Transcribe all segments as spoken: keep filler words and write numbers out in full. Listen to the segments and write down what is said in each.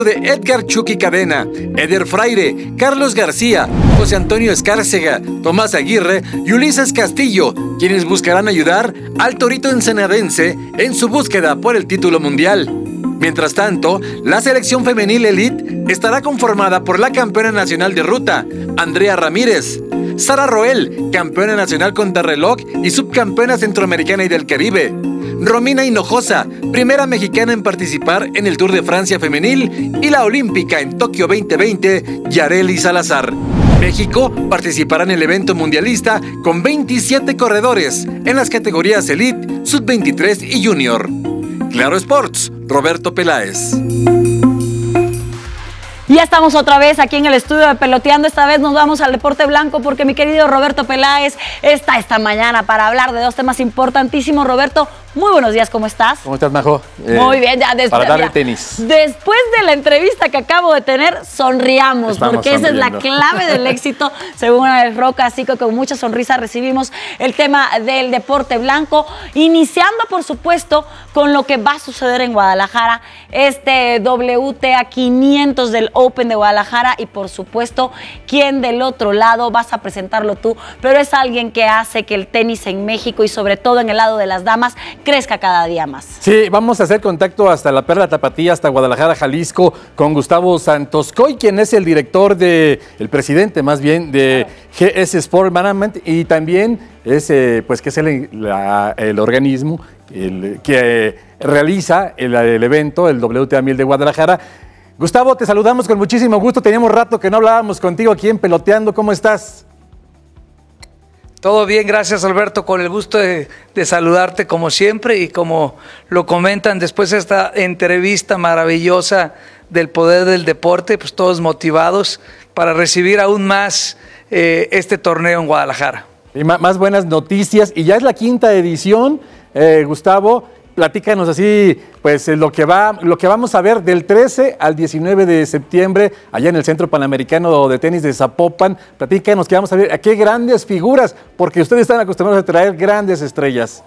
de Edgar Chucky Cadena, Eder Fraire, Carlos García, José Antonio Escárcega, Tomás Aguirre y Ulises Castillo, quienes buscarán ayudar al Torito ensenadense en su búsqueda por el título mundial. Mientras tanto, la selección femenil elite estará conformada por la campeona nacional de ruta, Andrea Ramírez, Sara Roel, campeona nacional contrarreloj y subcampeona centroamericana y del Caribe, Romina Hinojosa, primera mexicana en participar en el Tour de Francia femenil, y la olímpica en Tokio veinte veinte, Yareli Salazar. México participará en el evento mundialista con veintisiete corredores en las categorías Elite, sub veintitrés y Junior. Claro Sports, Roberto Peláez. Ya estamos otra vez aquí en el estudio de Peloteando. Esta vez nos vamos al deporte blanco porque mi querido Roberto Peláez está esta mañana para hablar de dos temas importantísimos. Roberto, muy buenos días, ¿cómo estás? ¿Cómo estás, Majo? Eh, muy bien, ya después, para darle mira, tenis. Después de la entrevista que acabo de tener, sonriamos, Estamos porque esa es la sonriendo. clave del éxito, según el Roca. Así que con mucha sonrisa recibimos el tema del deporte blanco, iniciando, por supuesto, con lo que va a suceder en Guadalajara, este W T A quinientos del Open de Guadalajara, y por supuesto, quién del otro lado, vas a presentarlo tú, pero es alguien que hace que el tenis en México y sobre todo en el lado de las damas crezca cada día más. Sí, vamos a hacer contacto hasta la Perla Tapatía, hasta Guadalajara, Jalisco, con Gustavo Santoscoy, quien es el director de, el presidente más bien, de G S Sport Management, y también es, eh, pues, que es el, la, el organismo el, que realiza el, el evento, el W T A mil de Guadalajara. Gustavo, te saludamos con muchísimo gusto. Teníamos rato que no hablábamos contigo aquí en Peloteando. ¿Cómo estás? Todo bien, gracias Alberto, con el gusto de, de saludarte como siempre, y como lo comentan después de esta entrevista maravillosa del poder del deporte, pues todos motivados para recibir aún más eh, este torneo en Guadalajara. Y más buenas noticias, y ya es la quinta edición, eh, Gustavo. Platícanos así, pues lo que va, lo que vamos a ver del trece al diecinueve de septiembre allá en el Centro Panamericano de Tenis de Zapopan. Platícanos que vamos a ver a qué grandes figuras, porque ustedes están acostumbrados a traer grandes estrellas.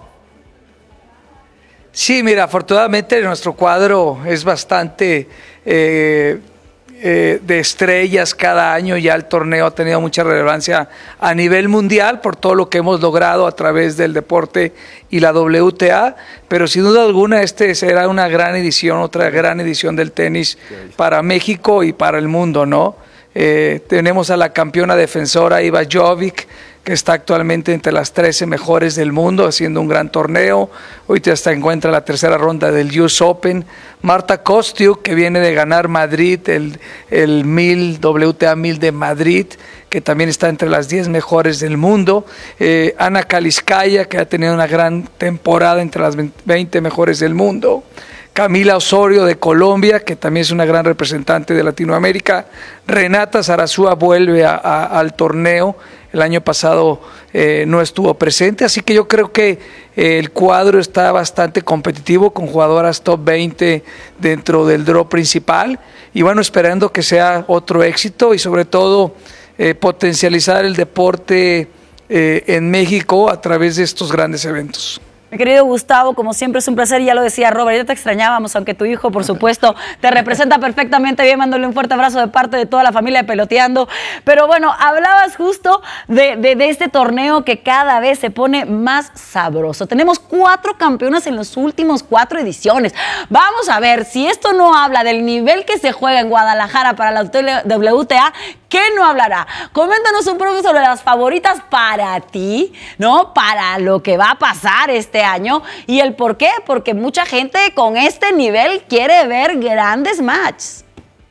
Sí, mira, afortunadamente nuestro cuadro es bastante eh, eh, de estrellas cada año. Ya el torneo ha tenido mucha relevancia a nivel mundial por todo lo que hemos logrado a través del deporte y la W T A, pero sin duda alguna este será una gran edición, otra gran edición del tenis para México y para el mundo, ¿no? Eh, tenemos a la campeona defensora Iva Jovic, que está actualmente entre las trece mejores del mundo, haciendo un gran torneo. Hoy ya se encuentra en la tercera ronda del U S Open. Marta Kostyuk, que viene de ganar Madrid, el, el mil, W T A mil de Madrid, que también está entre las diez mejores del mundo. Eh, Ana Kaliskaya, que ha tenido una gran temporada entre las veinte mejores del mundo. Camila Osorio de Colombia, que también es una gran representante de Latinoamérica. Renata Zarazúa vuelve a, a, al torneo. El año pasado eh, no estuvo presente, así que yo creo que eh, el cuadro está bastante competitivo, con jugadoras top veinte dentro del draw principal, y bueno, esperando que sea otro éxito y sobre todo eh, potencializar el deporte eh, en México a través de estos grandes eventos. Mi querido Gustavo, como siempre es un placer, ya lo decía Robert, ya te extrañábamos, aunque tu hijo, por supuesto, te representa perfectamente bien. Mándole un fuerte abrazo de parte de toda la familia de Peloteando. Pero bueno, hablabas justo de, de, de este torneo que cada vez se pone más sabroso. Tenemos cuatro campeonas en las últimas cuatro ediciones. Vamos a ver, si esto no habla del nivel que se juega en Guadalajara para la W T A, ¿qué no hablará? Coméntanos un poco sobre las favoritas para ti, ¿no? Para lo que va a pasar este año, y el por qué, porque mucha gente con este nivel quiere ver grandes matches.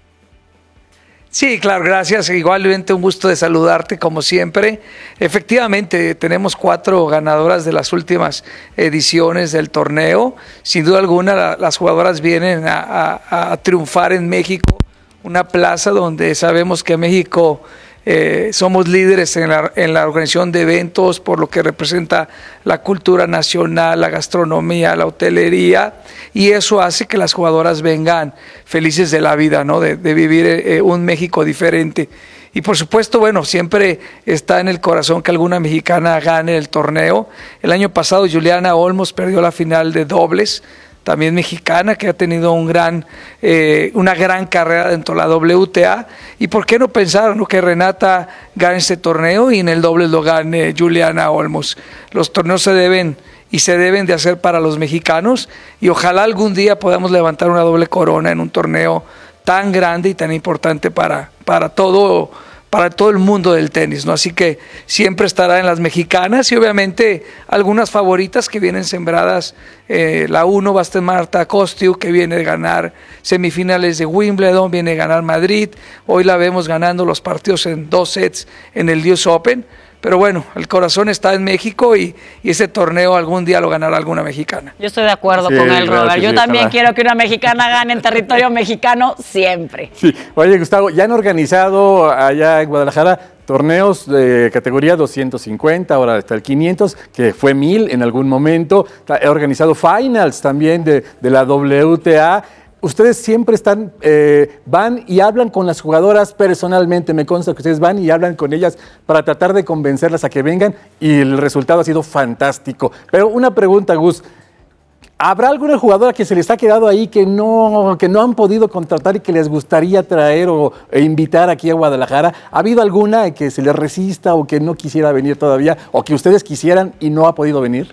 Sí, claro, gracias. Igualmente un gusto de saludarte como siempre. Efectivamente, tenemos cuatro ganadoras de las últimas ediciones del torneo. Sin duda alguna, la, las jugadoras vienen a, a, a triunfar en México, una plaza donde sabemos que México eh, somos líderes en la, en la organización de eventos, por lo que representa la cultura nacional, la gastronomía, la hotelería, y eso hace que las jugadoras vengan felices de la vida, ¿no? de, de vivir eh, un México diferente. Y por supuesto, bueno, siempre está en el corazón que alguna mexicana gane el torneo. El año pasado Juliana Olmos perdió la final de dobles también mexicana, que ha tenido un gran, eh, una gran carrera dentro de la W T A. Y por qué no pensar, ¿no?, que Renata gane este torneo y en el doble lo gane Juliana Olmos. Los torneos se deben y se deben de hacer para los mexicanos, y ojalá algún día podamos levantar una doble corona en un torneo tan grande y tan importante para, para todo para todo el mundo del tenis, ¿no? Así que siempre estará en las mexicanas, y obviamente algunas favoritas que vienen sembradas. Eh, la uno va a estar Marta Kostyuk, que viene de ganar semifinales de Wimbledon, viene de ganar Madrid. Hoy la vemos ganando los partidos en dos sets en el U S Open. Pero bueno, el corazón está en México, y, y ese torneo algún día lo ganará alguna mexicana. Yo estoy de acuerdo Sí, con él, claro Robert. que Yo sí, también ojalá. quiero que una mexicana gane en territorio mexicano siempre. Sí. Oye, Gustavo, ya han organizado allá en Guadalajara torneos de categoría doscientos cincuenta, ahora está el quinientos, que fue mil en algún momento. He organizado finals también de, de la W T A. Ustedes siempre están, eh, van y hablan con las jugadoras personalmente. Me consta que ustedes van y hablan con ellas para tratar de convencerlas a que vengan, y el resultado ha sido fantástico. Pero una pregunta, Gus. ¿Habrá alguna jugadora que se les ha quedado ahí que no, que no han podido contratar y que les gustaría traer o e invitar aquí a Guadalajara? ¿Ha habido alguna que se les resista o que no quisiera venir todavía, o que ustedes quisieran y no ha podido venir?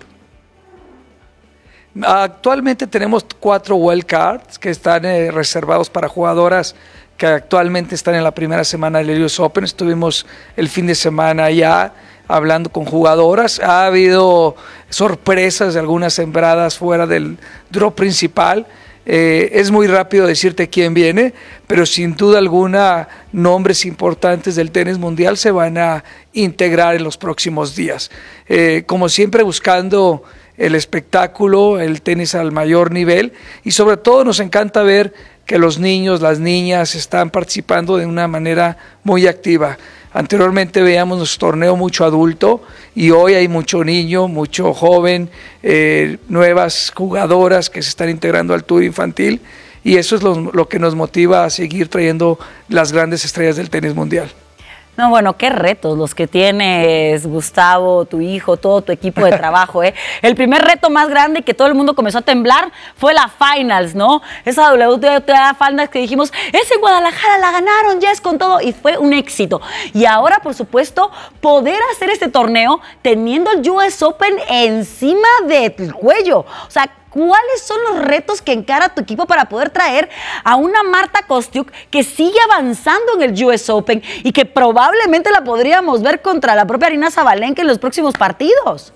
Actualmente tenemos cuatro wild cards que están eh, reservados para jugadoras que actualmente están en la primera semana del U S Open. Estuvimos el fin de semana ya hablando con jugadoras. Ha habido sorpresas de algunas sembradas fuera del draw principal. Eh, es muy rápido decirte quién viene, pero sin duda alguna nombres importantes del tenis mundial se van a integrar en los próximos días. Eh, como siempre, buscando el espectáculo, el tenis al mayor nivel, y sobre todo nos encanta ver que los niños, las niñas están participando de una manera muy activa. Anteriormente veíamos nuestro torneo mucho adulto, y hoy hay mucho niño, mucho joven, eh, nuevas jugadoras que se están integrando al tour infantil, y eso es lo, lo que nos motiva a seguir trayendo las grandes estrellas del tenis mundial. No, bueno, qué retos los que tienes, Gustavo, tu hijo, todo tu equipo de trabajo, ¿eh? El primer reto más grande que todo el mundo comenzó a temblar fue la Finals, ¿no? Esa W T A Finals que dijimos, es en Guadalajara, la ganaron, ya es con todo, y fue un éxito. Y ahora, por supuesto, poder hacer este torneo teniendo el U S Open encima del cuello. O sea, ¿cuáles son los retos que encara tu equipo para poder traer a una Marta Kostyuk que sigue avanzando en el U S Open y que probablemente la podríamos ver contra la propia Aryna Sabalenka en los próximos partidos?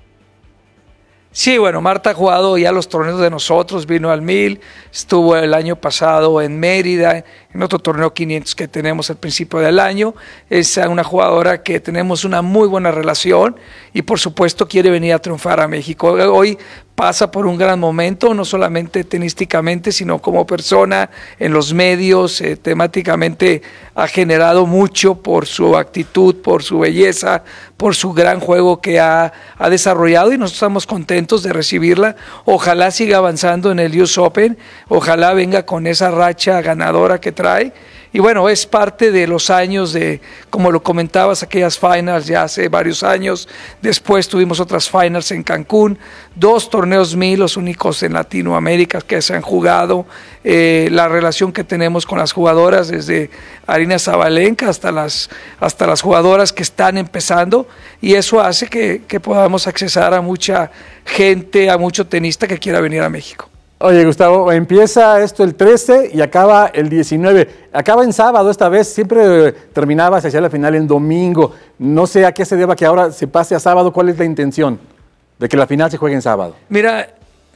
Sí, bueno, Marta ha jugado ya los torneos de nosotros, vino al mil, estuvo el año pasado en Mérida, en otro torneo quinientos que tenemos al principio del año. Es una jugadora que tenemos una muy buena relación, y por supuesto quiere venir a triunfar a México. Hoy pasa por un gran momento, no solamente tenísticamente, sino como persona, en los medios, eh, temáticamente ha generado mucho por su actitud, por su belleza, por su gran juego que ha, ha desarrollado, y nosotros estamos contentos de recibirla. Ojalá siga avanzando en el U S Open, ojalá venga con esa racha ganadora que trae. Y bueno, es parte de los años de, como lo comentabas, aquellas finals ya hace varios años. Después tuvimos otras finals en Cancún, dos torneos mil, los únicos en Latinoamérica que se han jugado. Eh, la relación que tenemos con las jugadoras, desde Aryna Sabalenka hasta las, hasta las jugadoras que están empezando, y eso hace que, que podamos accesar a mucha gente, a mucho tenista que quiera venir a México. Oye, Gustavo, empieza esto el trece y acaba el diecinueve. Acaba en sábado esta vez, siempre terminaba hacia la final en domingo. No sé a qué se deba que ahora se pase a sábado. ¿Cuál es la intención de que la final se juegue en sábado? Mira,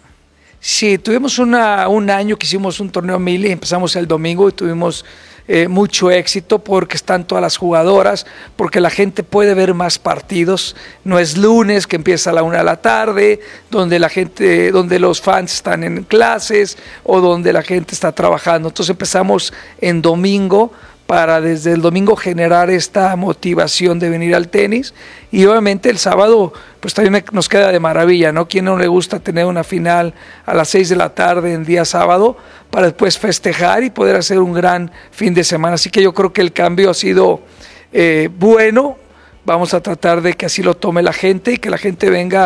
sí, tuvimos una, un año que hicimos un torneo mil y empezamos el domingo, y tuvimos eh, mucho éxito porque están todas las jugadoras, porque la gente puede ver más partidos. No es lunes que empieza a la una de la tarde, donde la gente, donde los fans están en clases o donde la gente está trabajando. Entonces empezamos en domingo, para desde el domingo generar esta motivación de venir al tenis, y obviamente el sábado pues también nos queda de maravilla, ¿no? ¿Quién no le gusta tener una final a las seis de la tarde en día sábado para después festejar y poder hacer un gran fin de semana? Así que yo creo que el cambio ha sido eh, bueno. Vamos a tratar de que así lo tome la gente y que la gente venga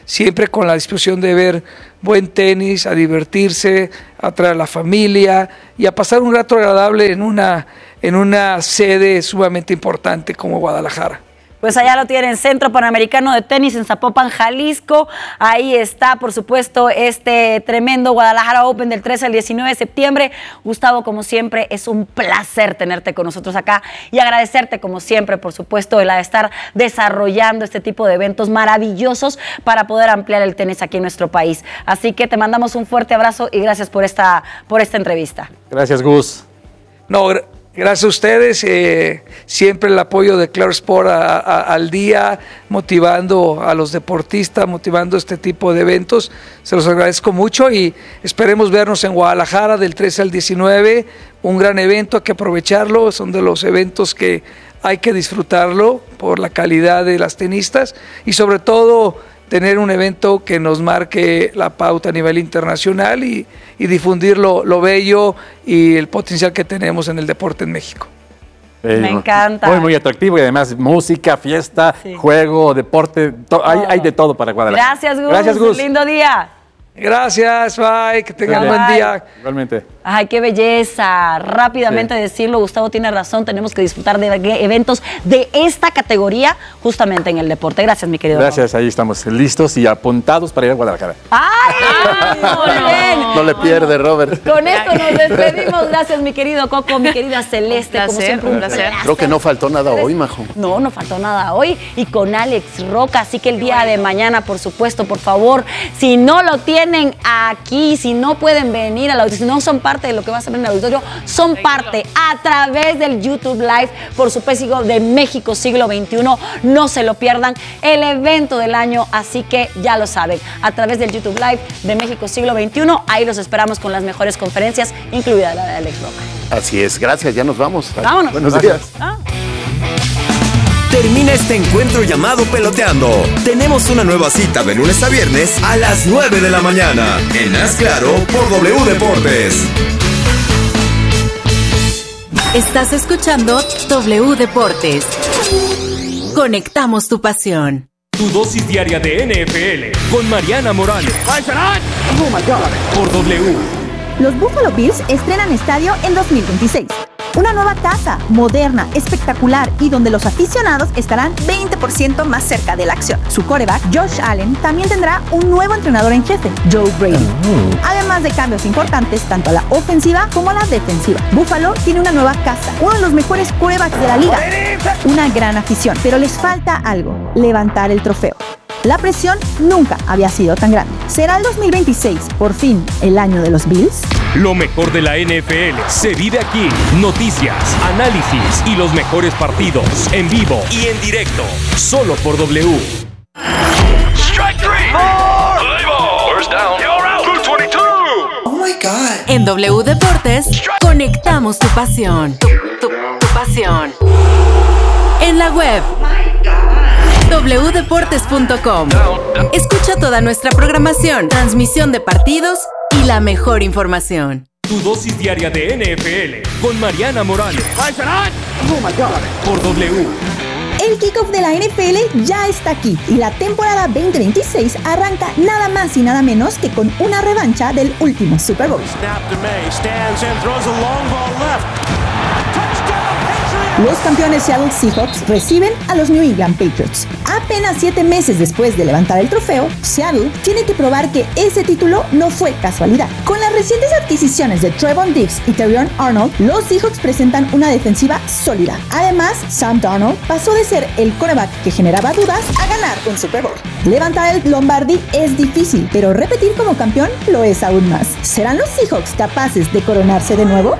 siempre con la disposición de ver buen tenis, a divertirse, a traer a la familia y a pasar un rato agradable en una, en una sede sumamente importante como Guadalajara. Pues allá lo tienen, Centro Panamericano de Tenis en Zapopan, Jalisco. Ahí está, por supuesto, este tremendo Guadalajara Open del trece al diecinueve de septiembre. Gustavo, como siempre, es un placer tenerte con nosotros acá y agradecerte, como siempre, por supuesto, el estar desarrollando este tipo de eventos maravillosos para poder ampliar el tenis aquí en nuestro país. Así que te mandamos un fuerte abrazo y gracias por esta, por esta entrevista. Gracias, Gus. No, gracias a ustedes, eh, siempre el apoyo de Claro Sport a, a, al día, motivando a los deportistas, motivando este tipo de eventos. Se los agradezco mucho y esperemos vernos en Guadalajara del trece al diecinueve. Un gran evento, hay que aprovecharlo, son de los eventos que hay que disfrutarlo por la calidad de las tenistas y sobre todo tener un evento que nos marque la pauta a nivel internacional y, y difundir lo, lo bello y el potencial que tenemos en el deporte en México. Eh, Me encanta. Muy, muy atractivo y además música, fiesta, sí. juego, deporte, to- hay, hay de todo para Guadalajara. Gracias, Gus. Gracias, Gus. Lindo día. Gracias, bye, que tengan Bye. buen día. Igualmente. Ay, qué belleza. Rápidamente Sí. decirlo, Gustavo tiene razón, tenemos que disfrutar de eventos de esta categoría justamente en el deporte. Gracias, mi querido. Gracias, ahí estamos listos y apuntados para ir a Guadalajara. ¡Ay! Muy bien. No le pierde, Robert. Con esto nos despedimos. Gracias, mi querido Coco, mi querida Celeste. Un placer, como siempre, un un placer. placer. Creo que no faltó nada hoy, Majo. No, no faltó nada hoy. Y con Alex Roca. Así que el día de mañana, por supuesto, por favor, si no lo tienen aquí, si no pueden venir al auditorio, si no son parte de lo que va a ser en el auditorio, son parte a través del YouTube Live, por supuesto, de México Siglo veintiuno. No se lo pierdan, el evento del año. Así que ya lo saben, a través del YouTube Live de México Siglo veintiuno, ahí los esperamos con las mejores conferencias, incluida la de Alex Roca. Así es, gracias, ya nos vamos. Vámonos. Buenos días. Ah. Termina este encuentro llamado Peloteando. Tenemos una nueva cita de lunes a viernes a las nueve de la mañana. En Haz Claro por W Deportes. Estás escuchando W Deportes. Conectamos tu pasión. Tu dosis diaria de N F L con Mariana Morales. Por W. Los Buffalo Bills estrenan estadio en dos mil veintiséis. Una nueva casa, moderna, espectacular y donde los aficionados estarán veinte por ciento más cerca de la acción. Su quarterback, Josh Allen, también tendrá un nuevo entrenador en jefe, Joe Brady. Además de cambios importantes tanto a la ofensiva como a la defensiva. Buffalo tiene una nueva casa, uno de los mejores quarterbacks de la liga. Una gran afición, pero les falta algo, levantar el trofeo. La presión nunca había sido tan grande. ¿Será el dos mil veintiséis, por fin, el año de los Bills? Lo mejor de la N F L se vive aquí. Noticias, análisis y los mejores partidos en vivo y en directo. Solo por W. Strike three. Play ball. First down. You're out. Blue veintidós. Oh my God. En W Deportes, conectamos tu pasión. Tu, tu, tu pasión. En la web. doble u deportes punto com. Escucha toda nuestra programación, transmisión de partidos y la mejor información. Tu dosis diaria de N F L con Mariana Morales. Por W. El kickoff de la N F L ya está aquí y la temporada veinte veintiséis arranca nada más y nada menos que con una revancha del último Super Bowl. Los campeones Seattle Seahawks reciben a los New England Patriots. Apenas siete meses después de levantar el trofeo, Seattle tiene que probar que ese título no fue casualidad. Con las recientes adquisiciones de Trevon Diggs y Terrion Arnold, los Seahawks presentan una defensiva sólida. Además, Sam Darnold pasó de ser el quarterback que generaba dudas a ganar un Super Bowl. Levantar el Lombardi es difícil, pero repetir como campeón lo es aún más. ¿Serán los Seahawks capaces de coronarse de nuevo?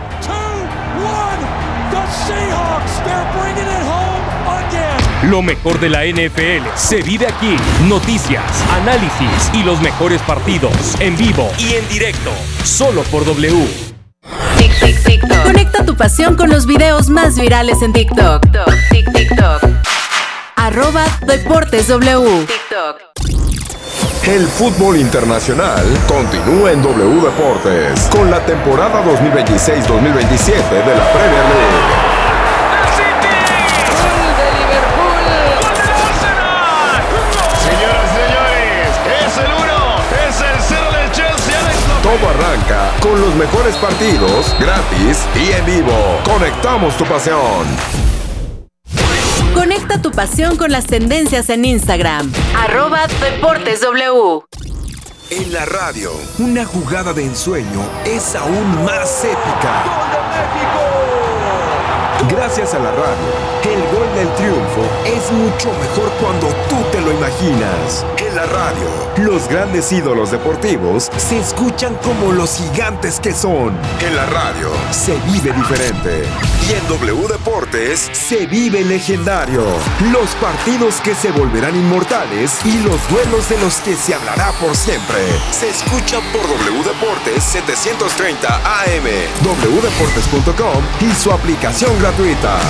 Lo mejor de la N F L se vive aquí. Noticias, análisis y los mejores partidos en vivo y en directo. Solo por W. Tic, tic, TikTok. Conecta tu pasión con los videos más virales en TikTok. Tic, TikTok. Arroba Deportes W. TikTok. El fútbol internacional continúa en W Deportes con la temporada dos mil veintiséis dos mil veintisiete de la Premier League. Señoras y señores, todo arranca con los mejores partidos, gratis y en vivo. Conectamos tu pasión. Conecta tu pasión con las tendencias en Instagram. Arroba Deportes W. En la radio, una jugada de ensueño es aún más épica. ¡Gol de México! Gracias a la radio, el gol del triunfo es mucho mejor cuando tú te lo imaginas. En la radio, los grandes ídolos deportivos se escuchan como los gigantes que son. En la radio, se vive diferente. Y en W Deportes, se vive legendario. Los partidos que se volverán inmortales y los duelos de los que se hablará por siempre. Se escucha por W Deportes setecientos treinta A M, w deportes punto com y su aplicación gratuita.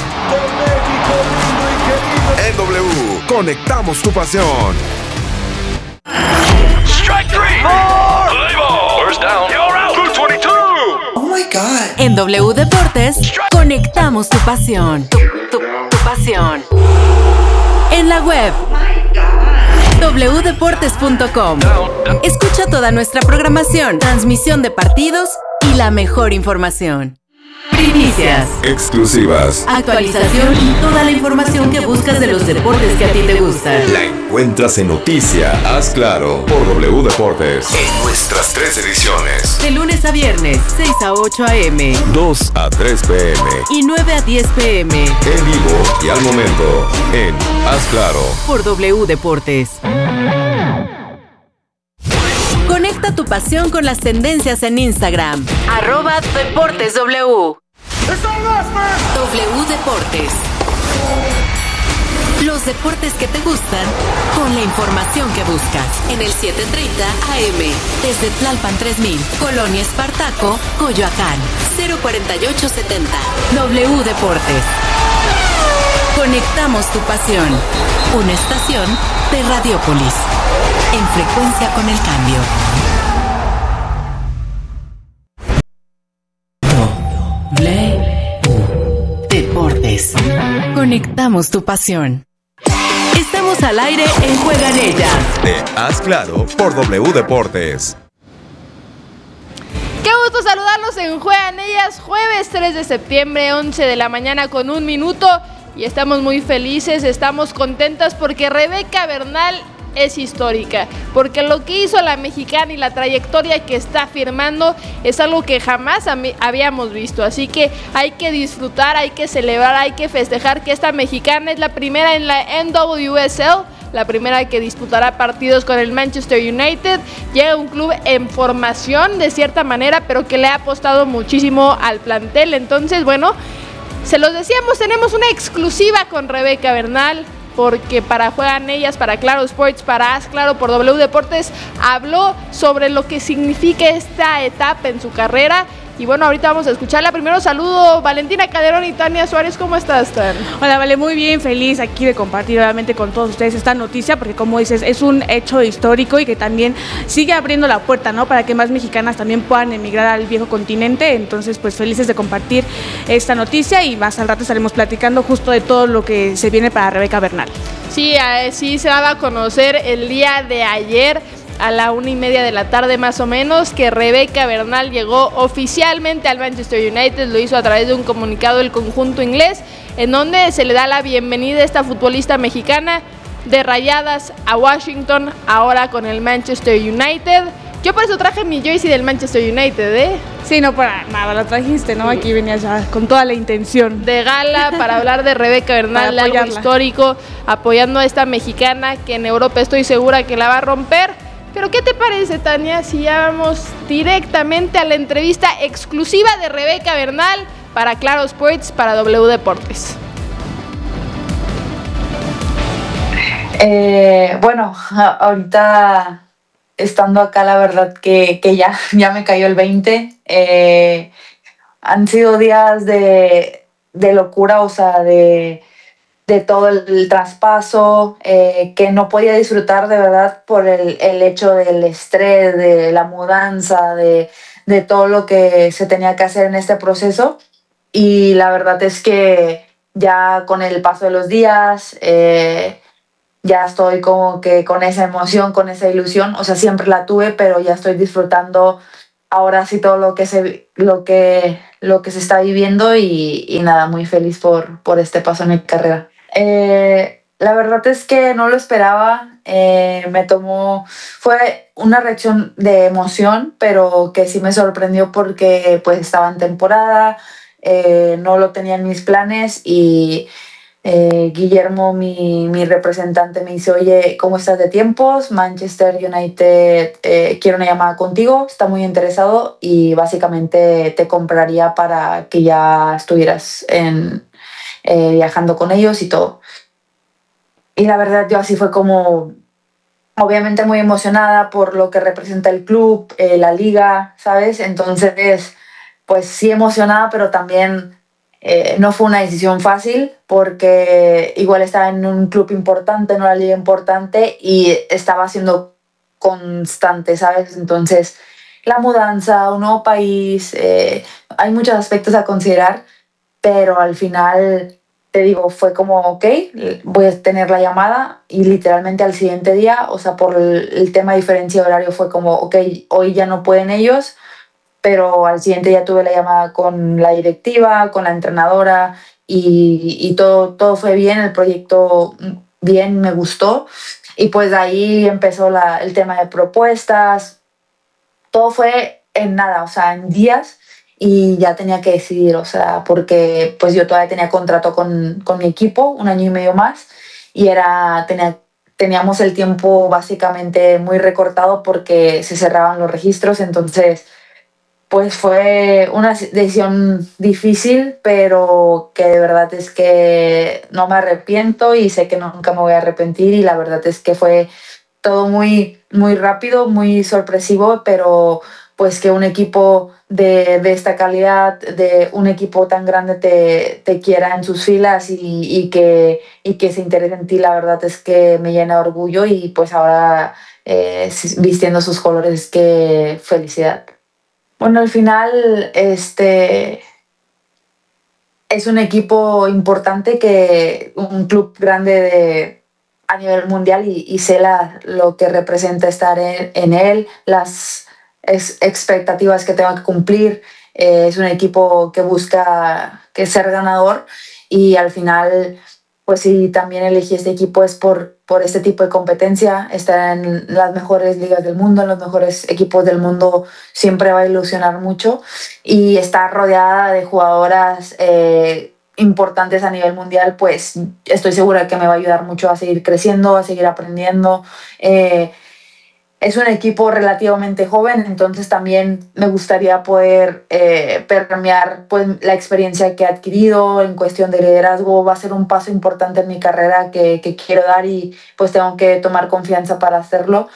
En W, conectamos tu pasión. Strike three. Four. Play ball. First down. You're out. Blue twenty-two. Oh my God. En W Deportes, conectamos tu pasión. Tu, tu, tu pasión. En la web. w deportes punto com. Escucha toda nuestra programación, transmisión de partidos y la mejor información. Primicias, exclusivas, actualización y toda la información que buscas de los deportes que a ti te gustan. La encuentras en Noticia, Haz Claro, por W Deportes. En nuestras tres ediciones. De lunes a viernes, seis a ocho a eme, dos a tres pe eme y nueve a diez pe eme. En vivo y al momento, en Haz Claro, por W Deportes. Conecta tu pasión con las tendencias en Instagram. Arroba Deportes W. W Deportes. Los deportes que te gustan con la información que buscas. En el setecientos treinta A M. Desde Tlalpan tres mil, Colonia Espartaco, Coyoacán. cero cuarenta y ocho setenta. W Deportes. Conectamos tu pasión. Una estación de Radiopolis. En frecuencia con el cambio. W Deportes. Conectamos tu pasión. Estamos al aire en Juegan Ellas. de Haz Claro por W Deportes. Qué gusto saludarlos en Juegan Ellas, jueves tres de septiembre, once de la mañana con un minuto. Y estamos muy felices, estamos contentas porque Rebeca Bernal es histórica, porque lo que hizo la mexicana y la trayectoria que está firmando es algo que jamás habíamos visto, así que hay que disfrutar, hay que celebrar, hay que festejar que esta mexicana es la primera en la N W S L, la primera que disputará partidos con el Manchester United. Llega un club en formación de cierta manera, pero que le ha apostado muchísimo al plantel. Entonces, bueno, se los decíamos, tenemos una exclusiva con Rebeca Bernal, porque para Juegan Ellas, para Claro Sports, para Haz Claro por W Deportes, habló sobre lo que significa esta etapa en su carrera. Y bueno, ahorita vamos a escucharla. Primero saludo Valentina Calderón y Tania Suárez. ¿Cómo estás, Tan? Hola, Vale, muy bien, feliz aquí de compartir nuevamente con todos ustedes esta noticia, porque como dices, es un hecho histórico y que también sigue abriendo la puerta, ¿no? Para que más mexicanas también puedan emigrar al viejo continente. Entonces, pues felices de compartir esta noticia y más al rato estaremos platicando justo de todo lo que se viene para Rebeca Bernal. Sí, sí se daba a conocer el día de ayer a la una y media de la tarde más o menos, que Rebeca Bernal llegó oficialmente al Manchester United. Lo hizo a través de un comunicado del conjunto inglés, en donde se le da la bienvenida a esta futbolista mexicana de Rayadas a Washington, ahora con el Manchester United. Yo por eso traje mi jersey del Manchester United, ¿eh? Sí, no para nada, lo trajiste, ¿no? Aquí venías ya con toda la intención. De gala para hablar de Rebeca Bernal, de algo histórico, apoyando a esta mexicana que en Europa estoy segura que la va a romper. Pero ¿qué te parece, Tania, si ya vamos directamente a la entrevista exclusiva de Rebeca Bernal para Claro Sports, para W Deportes? Eh, bueno, ahorita estando acá, la verdad que, que ya, ya me cayó el veinte. Eh, han sido días de, de locura, o sea, de... de todo el, el traspaso, eh, que no podía disfrutar de verdad por el, el hecho del estrés, de la mudanza, de, de todo lo que se tenía que hacer en este proceso. Y la verdad es que ya con el paso de los días, eh, ya estoy como que con esa emoción, con esa ilusión, o sea, siempre la tuve, pero ya estoy disfrutando ahora sí todo lo que se, lo que, lo que se está viviendo y, y nada, muy feliz por, por este paso en mi carrera. Eh, la verdad es que no lo esperaba, eh, me tomó, fue una reacción de emoción, pero que sí me sorprendió porque pues estaba en temporada, eh, no lo tenía en mis planes y eh, Guillermo, mi, mi representante, me dice, oye, ¿cómo estás de tiempos? Manchester United eh, quiere una llamada contigo, está muy interesado y básicamente te compraría para que ya estuvieras en, eh, viajando con ellos y todo. Y la verdad yo así fue como, obviamente muy emocionada por lo que representa el club, eh, la liga, ¿sabes? Entonces, pues sí emocionada, pero también eh, no fue una decisión fácil porque igual estaba en un club importante, en una liga importante y estaba siendo constante, ¿sabes? Entonces, la mudanza, un nuevo país, eh, hay muchos aspectos a considerar, pero al final, te digo, fue como, ok, voy a tener la llamada y literalmente al siguiente día, o sea, por el, el tema de diferencia de horario fue como, ok, hoy ya no pueden ellos, pero al siguiente día tuve la llamada con la directiva, con la entrenadora y, y todo, todo fue bien, el proyecto bien, me gustó y pues de ahí empezó la, el tema de propuestas, todo fue en nada, o sea, en días y ya tenía que decidir, o sea, porque pues yo todavía tenía contrato con, con mi equipo, un año y medio más y era, tenía, teníamos el tiempo básicamente muy recortado porque se cerraban los registros, entonces pues fue una decisión difícil, pero que de verdad es que no me arrepiento y sé que nunca me voy a arrepentir y la verdad es que fue todo muy, muy rápido, muy sorpresivo, pero pues que un equipo de, de esta calidad, de un equipo tan grande te, te quiera en sus filas y, y, que, y que se interese en ti, la verdad es que me llena de orgullo y pues ahora eh, vistiendo sus colores, qué felicidad. Bueno, al final este, es un equipo importante, que un club grande de, a nivel mundial y, y sé la, lo que representa estar en, en él, las ex, expectativas que tengo que cumplir. Eh, es un equipo que busca que ser ganador y al final, pues sí, también elegí este equipo es por, por este tipo de competencia, estar en las mejores ligas del mundo, en los mejores equipos del mundo siempre va a ilusionar mucho y estar rodeada de jugadoras eh, importantes a nivel mundial, pues estoy segura que me va a ayudar mucho a seguir creciendo, a seguir aprendiendo. Eh, Es un equipo relativamente joven, entonces también me gustaría poder eh, permear pues, la experiencia que he adquirido en cuestión de liderazgo. Va a ser un paso importante en mi carrera que, que quiero dar y pues tengo que tomar confianza para hacerlo.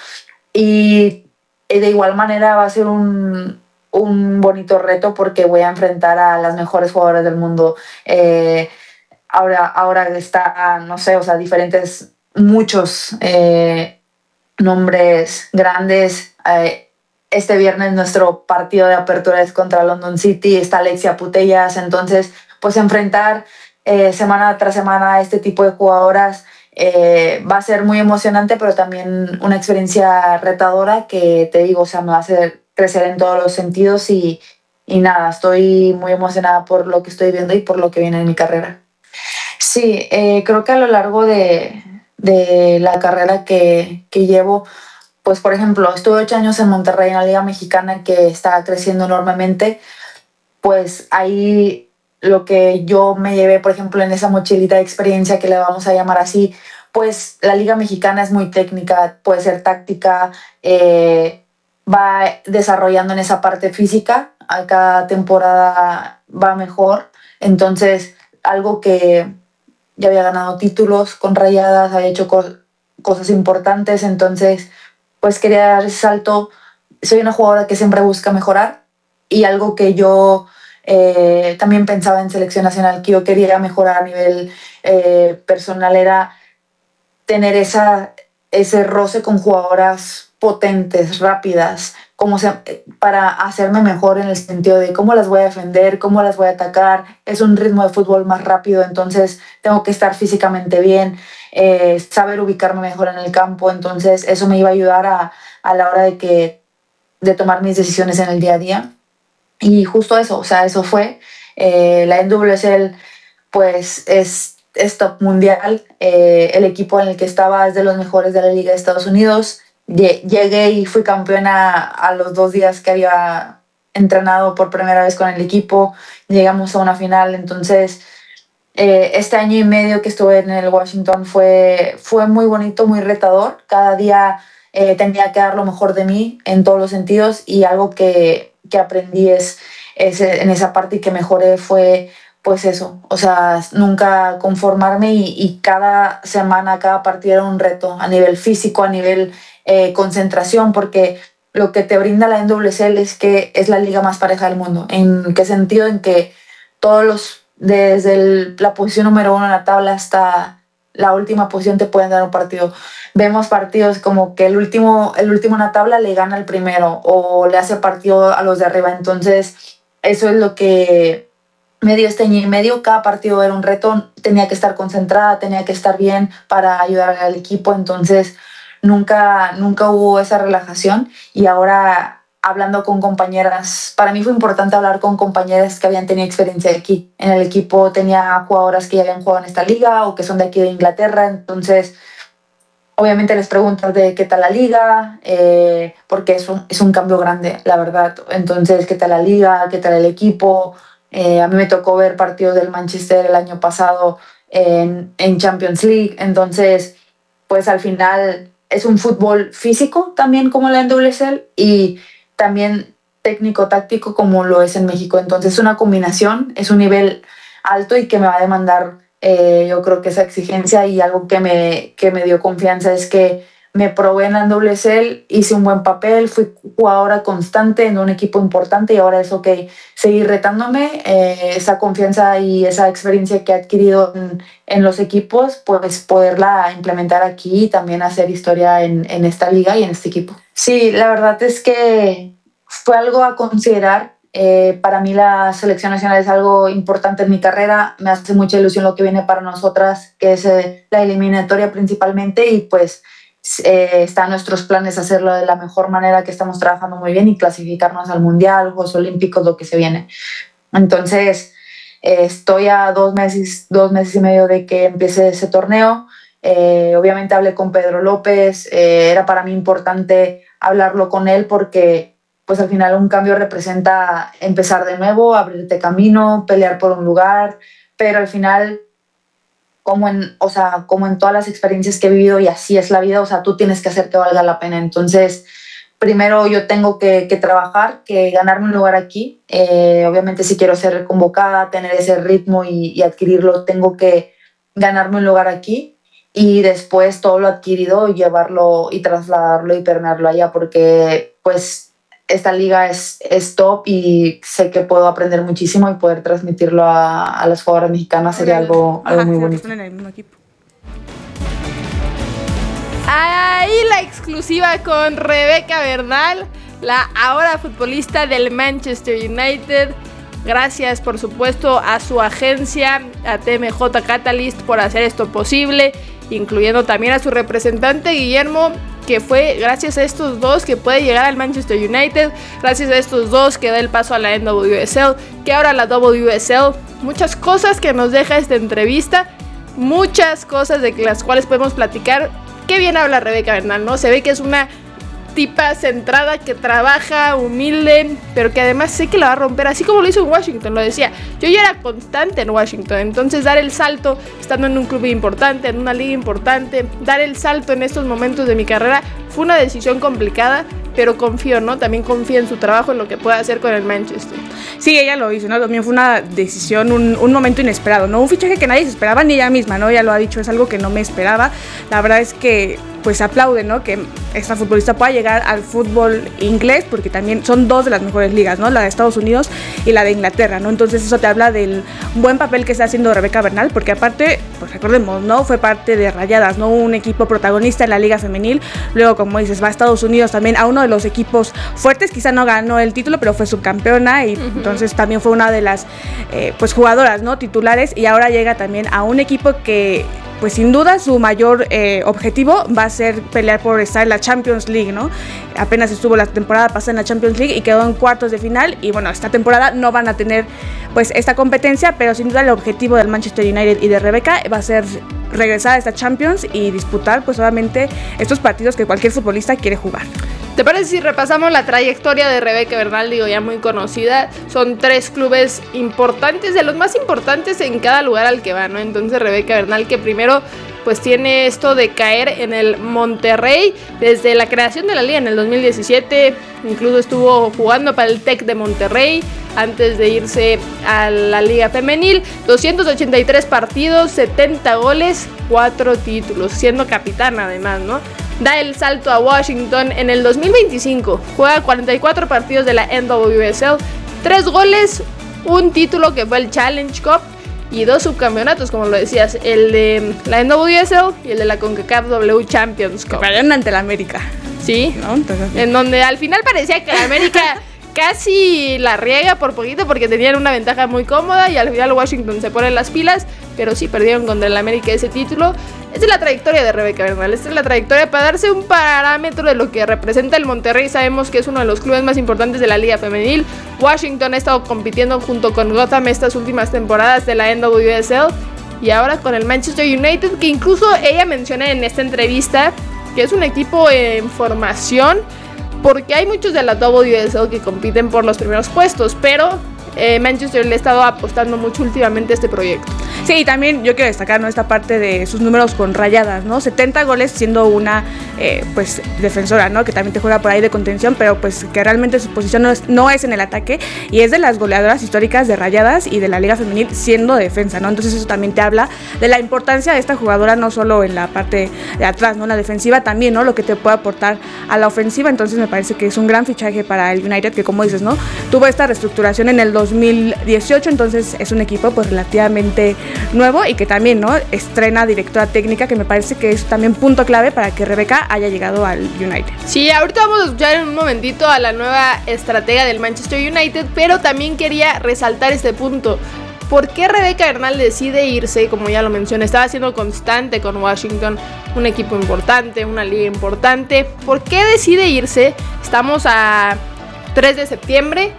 Y de igual manera va a ser un, un bonito reto porque voy a enfrentar a las mejores jugadoras del mundo. Eh, ahora, ahora está, no sé, o sea, diferentes, muchos... Eh, nombres grandes. Eh, este viernes nuestro partido de apertura es contra London City, está Alexia Putellas, entonces pues enfrentar eh, semana tras semana a este tipo de jugadoras eh, va a ser muy emocionante, pero también una experiencia retadora que te digo, o sea, me va a hacer crecer en todos los sentidos y, y nada, estoy muy emocionada por lo que estoy viendo y por lo que viene en mi carrera. Sí, eh, creo que a lo largo de de la carrera que, que llevo, pues por ejemplo, estuve ocho años en Monterrey en la Liga Mexicana que está creciendo enormemente, pues ahí lo que yo me llevé, por ejemplo, en esa mochilita de experiencia que le vamos a llamar así, pues la Liga Mexicana es muy técnica, puede ser táctica, eh, va desarrollando en esa parte física, a cada temporada va mejor, entonces algo que ya había ganado títulos con Rayadas, había hecho co cosas importantes, entonces pues quería dar ese salto. Soy una jugadora que siempre busca mejorar y algo que yo eh, también pensaba en selección nacional, que yo quería mejorar a nivel eh, personal, era tener esa, ese roce con jugadoras potentes, rápidas, como se, para hacerme mejor en el sentido de cómo las voy a defender, cómo las voy a atacar. Es un ritmo de fútbol más rápido, entonces tengo que estar físicamente bien, eh, saber ubicarme mejor en el campo, entonces eso me iba a ayudar a, a la hora de que de tomar mis decisiones en el día a día. Y justo eso, o sea, eso fue. Eh, la N W S L pues es, es top mundial. Eh, el equipo en el que estaba es de los mejores de la Liga de Estados Unidos. Llegué y fui campeona a los dos días que había entrenado por primera vez con el equipo. Llegamos a una final, entonces eh, este año y medio que estuve en el Washington fue, fue muy bonito, muy retador. Cada día eh, tenía que dar lo mejor de mí en todos los sentidos, y algo que, que aprendí es, es en esa parte y que mejoré fue pues eso, o sea, nunca conformarme, y, y cada semana, cada partido era un reto a nivel físico, a nivel eh, concentración, porque lo que te brinda la N W S L es que es la liga más pareja del mundo. ¿En qué sentido? En que todos los, desde el, la posición número uno en la tabla hasta la última posición te pueden dar un partido. Vemos partidos como que el último, el último en la tabla le gana al primero o le hace partido a los de arriba. Entonces, eso es lo que me dio este año y medio. Cada partido era un reto, tenía que estar concentrada, tenía que estar bien para ayudar al equipo. Entonces, nunca, nunca hubo esa relajación. Y ahora, hablando con compañeras, para mí fue importante hablar con compañeras que habían tenido experiencia aquí. En el equipo tenía jugadoras que ya habían jugado en esta liga o que son de aquí de Inglaterra. Entonces, obviamente les preguntas de qué tal la liga, eh, porque es un, es un cambio grande, la verdad. Entonces, qué tal la liga, qué tal el equipo. Eh, a mí me tocó ver partidos del Manchester el año pasado en, en Champions League. Entonces, pues al final es un fútbol físico también como la N W S L y también técnico-táctico como lo es en México. Entonces es una combinación, es un nivel alto y que me va a demandar, eh, yo creo que esa exigencia, y algo que me, que me dio confianza es que me probé en la N W S L, hice un buen papel, fui jugadora constante en un equipo importante y ahora es ok seguir retándome. Eh, esa confianza y esa experiencia que he adquirido en, en los equipos, pues poderla implementar aquí y también hacer historia en, en esta liga y en este equipo. Sí, la verdad es que fue algo a considerar. Eh, para mí la selección nacional es algo importante en mi carrera. Me hace mucha ilusión lo que viene para nosotras, que es eh, la eliminatoria principalmente, y pues Eh, está en nuestros planes hacerlo de la mejor manera, que estamos trabajando muy bien, y clasificarnos al Mundial, Juegos Olímpicos, lo que se viene. Entonces eh, estoy a dos meses, dos meses y medio de que empiece ese torneo. Eh, obviamente hablé con Pedro López, eh, era para mí importante hablarlo con él porque pues al final un cambio representa empezar de nuevo, abrirte camino, pelear por un lugar, pero al final como en, o sea, como en todas las experiencias que he vivido, y así es la vida, o sea, tú tienes que hacer que valga la pena. Entonces, primero yo tengo que, que trabajar, que ganarme un lugar aquí. Eh, obviamente si quiero ser convocada, tener ese ritmo y, y adquirirlo, tengo que ganarme un lugar aquí, y después todo lo adquirido, llevarlo y trasladarlo y permearlo allá, porque pues esta liga es, es top y sé que puedo aprender muchísimo y poder transmitirlo a, a las jugadoras mexicanas sería algo, algo Ajá, muy sí, bonito. están en el mismo equipo. Ahí la exclusiva con Rebeca Bernal, la ahora futbolista del Manchester United. Gracias, por supuesto, a su agencia, a T M J Catalyst, por hacer esto posible, incluyendo también a su representante Guillermo, que fue gracias a estos dos que puede llegar al Manchester United, gracias a estos dos que da el paso a la N W S L, que ahora la W S L. Muchas cosas que nos deja esta entrevista, muchas cosas de las cuales podemos platicar. Qué bien habla Rebeca Bernal, ¿no? Se ve que es una tipa centrada, que trabaja, humilde, pero que además sé que la va a romper, así como lo hizo en Washington. Lo decía, yo ya era constante en Washington, entonces dar el salto estando en un club importante, en una liga importante, dar el salto en estos momentos de mi carrera fue una decisión complicada, pero confío, ¿no? También confío en su trabajo, en lo que puede hacer con el Manchester. Sí, ella lo hizo, ¿no? También fue una decisión, un, un momento inesperado, ¿no? Un fichaje que nadie se esperaba, ni ella misma, ¿no? Ella lo ha dicho, es algo que no me esperaba. La verdad es que pues aplaude, ¿no? Que esta futbolista pueda llegar al fútbol inglés, porque también son dos de las mejores ligas, ¿no? La de Estados Unidos y la de Inglaterra, ¿no? Entonces eso te habla del buen papel que está haciendo Rebeca Bernal, porque aparte, pues recordemos, ¿no? Fue parte de Rayadas, ¿no? Un equipo protagonista en la liga femenil. Luego, como dices, va a Estados Unidos también, a uno de los equipos fuertes. Quizá no ganó el título, pero fue subcampeona y uh-huh. entonces también fue una de las eh, pues jugadoras, ¿no? Titulares, y ahora llega también a un equipo que pues sin duda su mayor eh, objetivo va a ser pelear por estar en la Champions League, ¿no? Apenas estuvo la temporada pasada en la Champions League y quedó en cuartos de final, y bueno, esta temporada no van a tener pues esta competencia, pero sin duda el objetivo del Manchester United y de Rebecca va a ser regresar a esta Champions y disputar pues obviamente estos partidos que cualquier futbolista quiere jugar. ¿Te parece si repasamos la trayectoria de Rebecca Bernal? Digo, ya muy conocida. Son tres clubes importantes, de los más importantes en cada lugar al que va, ¿no? Entonces Rebecca Bernal, que primero pues tiene esto de caer en el Monterrey desde la creación de la liga en el dos mil diecisiete, incluso estuvo jugando para el TEC de Monterrey antes de irse a la liga femenil, doscientos ochenta y tres partidos, setenta goles, cuatro títulos, siendo capitana además, ¿no? Da el salto a Washington en el dos mil veinticinco, juega cuarenta y cuatro partidos de la N W S L, tres goles, un título que fue el Challenge Cup y dos subcampeonatos, como lo decías, el de la N W S L y el de la CONCACAF W Champions Cup. Que perdieron ante la América. Sí, ¿no? Entonces, en donde al final parecía que la América casi la riega por poquito porque tenían una ventaja muy cómoda y al final Washington se pone las pilas, pero sí perdieron contra el América ese título. Esta es la trayectoria de Rebecca Bernal, esta es la trayectoria para darse un parámetro de lo que representa el Monterrey. Sabemos que es uno de los clubes más importantes de la liga femenil. Washington ha estado compitiendo junto con Gotham estas últimas temporadas de la N W S L y ahora con el Manchester United, que incluso ella menciona en esta entrevista que es un equipo en formación, porque hay muchos de la W S L que compiten por los primeros puestos, pero eh, Manchester le ha estado apostando mucho últimamente a este proyecto. Sí, y también yo quiero destacar, ¿no?, esta parte de sus números con Rayadas, ¿no? setenta goles siendo una eh, pues defensora, ¿no?, que también te juega por ahí de contención, pero pues que realmente su posición no es, no es en el ataque, y es de las goleadoras históricas de Rayadas y de la Liga Femenil siendo defensa, ¿no? Entonces eso también te habla de la importancia de esta jugadora, no solo en la parte de atrás, ¿no?, la defensiva también, ¿no?, lo que te puede aportar a la ofensiva. Entonces me parece que es un gran fichaje para el United, que como dices, ¿no?, tuvo esta reestructuración en el dos mil dieciocho, entonces es un equipo pues relativamente nuevo y que también, ¿no?, estrena directora técnica, que me parece que es también punto clave para que Rebecca haya llegado al United. Sí, ahorita vamos a escuchar en un momentito a la nueva estratega del Manchester United, pero también quería resaltar este punto. ¿Por qué Rebecca Bernal decide irse? Como ya lo mencioné, estaba siendo constante con Washington, un equipo importante, una liga importante. ¿Por qué decide irse? Estamos a tres de septiembre.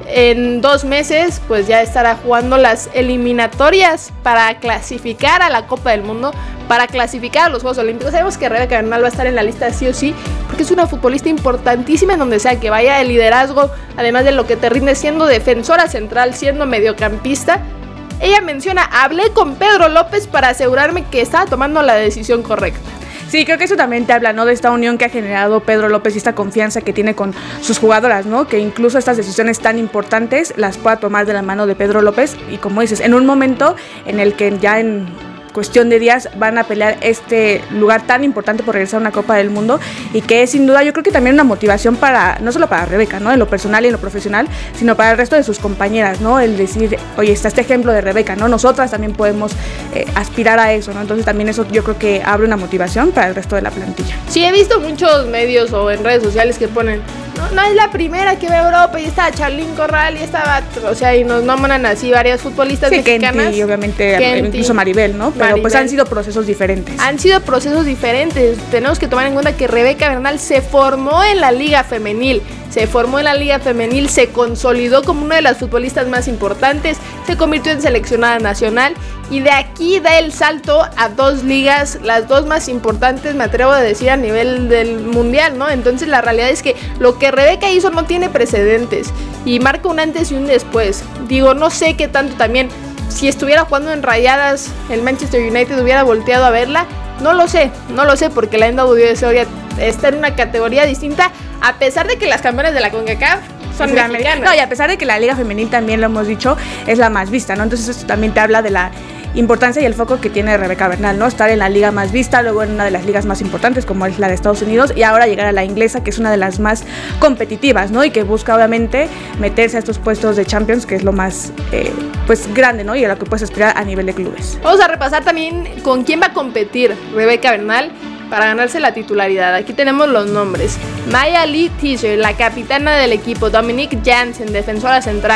En dos meses pues ya estará jugando las eliminatorias para clasificar a la Copa del Mundo, para clasificar a los Juegos Olímpicos. Sabemos que Rebecca Bernal va a estar en la lista sí o sí, porque es una futbolista importantísima en donde sea que vaya. El liderazgo, además de lo que te rinde siendo defensora central, siendo mediocampista. Ella menciona, hablé con Pedro López para asegurarme que estaba tomando la decisión correcta. Sí, creo que eso también te habla, ¿no?, de esta unión que ha generado Pedro López y esta confianza que tiene con sus jugadoras, ¿no?, que incluso estas decisiones tan importantes las pueda tomar de la mano de Pedro López, y como dices, en un momento en el que ya en cuestión de días van a pelear este lugar tan importante por regresar a una Copa del Mundo, y que es sin duda yo creo que también una motivación para, no solo para Rebecca, ¿no?, en lo personal y en lo profesional, sino para el resto de sus compañeras, ¿no?, el decir, oye, está este ejemplo de Rebecca, ¿no?, nosotras también podemos eh, aspirar a eso, ¿no?, entonces también eso yo creo que abre una motivación para el resto de la plantilla. Sí, he visto muchos medios o en redes sociales que ponen, no, no es la primera que ve Europa, y estaba Charlín Corral y estaba, o sea, y nos nombran así varias futbolistas sí, mexicanas. Kenty, y obviamente Kenty, incluso Maribel, ¿no? Pero Maribel. Pues han sido procesos diferentes. Han sido procesos diferentes. Tenemos que tomar en cuenta que Rebecca Bernal se formó en la Liga Femenil. Se formó en la Liga Femenil, se consolidó como una de las futbolistas más importantes, se convirtió en seleccionada nacional y de aquí da el salto a dos ligas, las dos más importantes, me atrevo a decir, a nivel del mundial, ¿no? Entonces la realidad es que lo que Rebecca hizo no tiene precedentes y marca un antes y un después. Digo, no sé qué tanto también, si estuviera jugando en Rayadas, el Manchester United hubiera volteado a verla. No lo sé, no lo sé, porque la N W S L está en una categoría distinta, a pesar de que las campeonas de la CONCACAF son es mexicanas. No, y a pesar de que la Liga Femenil, también lo hemos dicho, es la más vista, ¿no? Entonces esto también te habla de la importancia y el foco que tiene Rebecca Bernal, ¿no? Estar en la liga más vista, luego en una de las ligas más importantes como es la de Estados Unidos, y ahora llegar a la inglesa, que es una de las más competitivas, ¿no? Y que busca obviamente meterse a estos puestos de Champions, que es lo más eh, pues grande, ¿no? Y a lo que puedes aspirar a nivel de clubes. Vamos a repasar también con quién va a competir Rebecca Bernal para ganarse la titularidad. Aquí tenemos los nombres: Maya Lee Teaser, la capitana del equipo; Dominique Janssen, defensora central;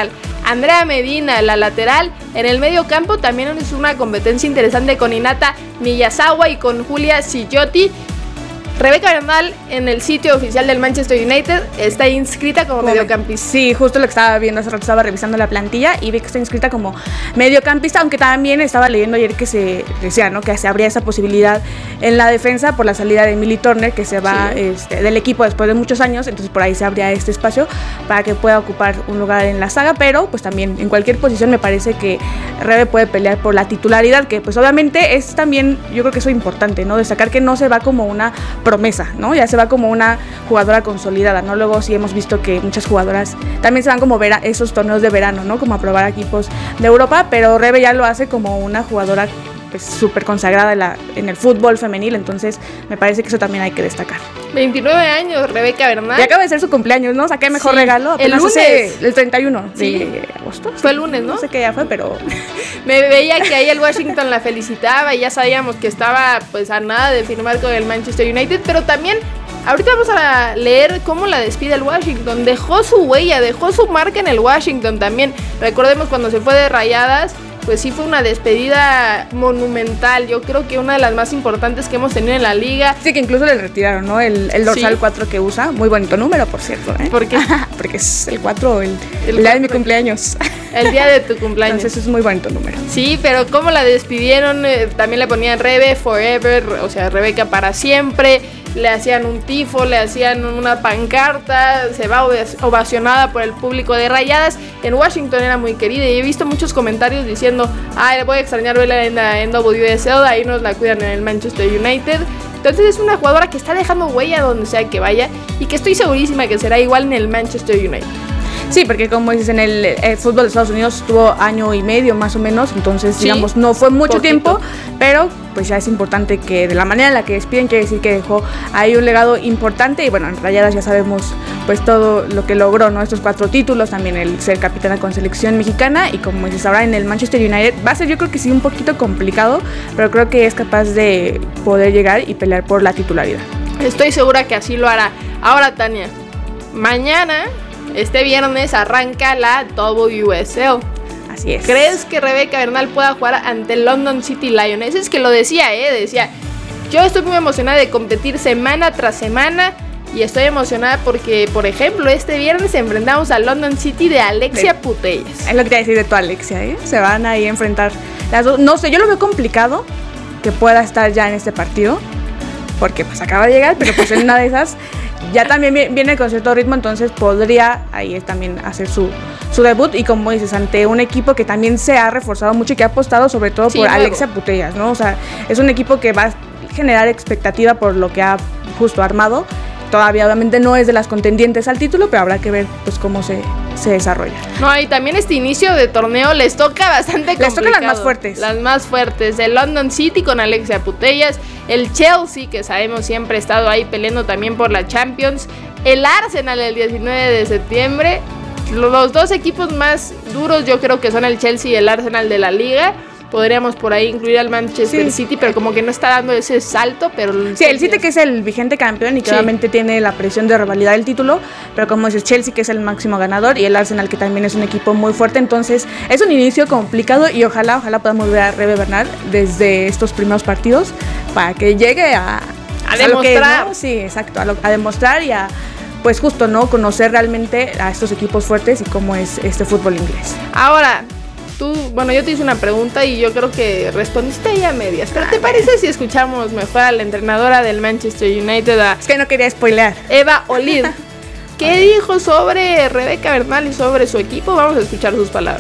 Andrea Medina, la lateral. En el medio campo también es una competencia interesante con Hinata Miyazawa y con Julia Sillotti. Rebeca Bernal, en el sitio oficial del Manchester United, está inscrita como, como mediocampista. Sí, justo lo que estaba viendo hace rato, estaba revisando la plantilla y vi que está inscrita como mediocampista, aunque también estaba leyendo ayer que se decía, ¿no?, que se abría esa posibilidad en la defensa por la salida de Emily Turner, que se va sí. este, del equipo después de muchos años, entonces por ahí se abría este espacio para que pueda ocupar un lugar en la saga, pero pues también en cualquier posición me parece que Rebe puede pelear por la titularidad, que pues obviamente es también, yo creo que eso es importante, ¿no?, destacar que no se va como una promesa, ¿no? Ya se va como una jugadora consolidada, ¿no? Luego sí hemos visto que muchas jugadoras también se van como ver a esos torneos de verano, ¿no? Como a probar equipos de Europa, pero Rebe ya lo hace como una jugadora pues súper consagrada en, la, en el fútbol femenil, entonces me parece que eso también hay que destacar. veintinueve años, Rebeca Bernal. Y acaba de ser su cumpleaños, ¿no? Saqué mejor sí, regalo. El lunes. El treinta y uno sí. de agosto. Fue el lunes, ¿no? No sé qué ya fue, pero... Me veía que ahí el Washington la felicitaba y ya sabíamos que estaba pues a nada de firmar con el Manchester United, pero también ahorita vamos a leer cómo la despide el Washington. Dejó su huella, dejó su marca en el Washington también. Recordemos cuando se fue de Rayadas, pues sí fue una despedida monumental. Yo creo que una de las más importantes que hemos tenido en la liga. Sí, que incluso le retiraron, ¿no? El, el dorsal sí. cuatro que usa. Muy bonito número, por cierto, ¿eh? ¿Por qué? Porque es el cuatro, el, el, el día de mi cumpleaños. El día de tu cumpleaños. Entonces es muy bonito número. Sí, pero cómo la despidieron, eh, también le ponían Rebe Forever, o sea, Rebeca para siempre. Le hacían un tifo, le hacían una pancarta, se va ovacionada por el público de Rayadas. En Washington era muy querida y he visto muchos comentarios diciendo, ay, voy a extrañar verla en la N W S L, ahí nos la cuidan en el Manchester United. Entonces es una jugadora que está dejando huella donde sea que vaya y que estoy segurísima que será igual en el Manchester United. Sí, porque como dices, en el, el fútbol de Estados Unidos estuvo año y medio más o menos, entonces sí, digamos no fue mucho poquito. tiempo, pero pues ya es importante que de la manera en la que despiden quiere decir que dejó ahí un legado importante y bueno, en Rayadas ya sabemos pues todo lo que logró, ¿no? Estos cuatro títulos, también el ser capitana con selección mexicana y como dices ahora en el Manchester United va a ser yo creo que sí un poquito complicado, pero creo que es capaz de poder llegar y pelear por la titularidad. Estoy segura que así lo hará. Ahora Tania, mañana... Este viernes arranca la W S L. Así es. ¿Crees que Rebeca Bernal pueda jugar ante el London City Lionesses? Es que lo decía, ¿eh? Decía, yo estoy muy emocionada de competir semana tras semana y estoy emocionada porque, por ejemplo, este viernes enfrentamos al London City de Alexia de, Putellas. Es lo que te iba a decir de tu Alexia, ¿eh? Se van ahí a enfrentar las dos. No sé, yo lo veo complicado que pueda estar ya en este partido porque pues acaba de llegar, pero pues en una de esas... Ya también viene con cierto ritmo, entonces podría ahí también hacer su, su debut y como dices, ante un equipo que también se ha reforzado mucho y que ha apostado sobre todo sí, por luego. Alexia Putellas, ¿no? O sea, es un equipo que va a generar expectativa por lo que ha justo armado. Todavía obviamente no es de las contendientes al título, pero habrá que ver pues cómo se, se desarrolla. No, y también este inicio de torneo les toca bastante complicado. Les tocan las más fuertes. Las más fuertes. El London City con Alexia Putellas, el Chelsea, que sabemos siempre ha estado ahí peleando también por la Champions, el Arsenal el diecinueve de septiembre. Los dos equipos más duros yo creo que son el Chelsea y el Arsenal de la Liga. Podríamos por ahí incluir al Manchester sí. City, pero como que no está dando ese salto. Pero sí, el City que es el vigente campeón y que sí. obviamente tiene la presión de revalidar el título, pero como dices, Chelsea que es el máximo ganador y el Arsenal que también es un equipo muy fuerte, entonces es un inicio complicado y ojalá, ojalá podamos ver a Rebe Bernal desde estos primeros partidos para que llegue a... A, a demostrar. Que, ¿no? Sí, exacto, a, lo, a demostrar y a... pues justo, ¿no? Conocer realmente a estos equipos fuertes y cómo es este fútbol inglés. Ahora... Tú, bueno, yo te hice una pregunta y yo creo que respondiste ahí a medias. ¿Pero te parece si escuchamos mejor a la entrenadora del Manchester United? A es que no quería spoilear. Eva Olid. ¿Qué dijo sobre Rebeca Bernal y sobre su equipo? Vamos a escuchar sus palabras.